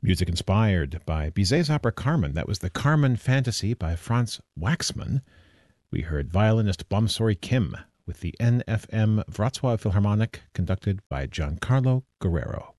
Music inspired by Bizet's opera Carmen. That was the Carmen Fantasy by Franz Waxman. We heard violinist Bomsori Kim with the NFM Wrocław Philharmonic, conducted by Giancarlo Guerrero.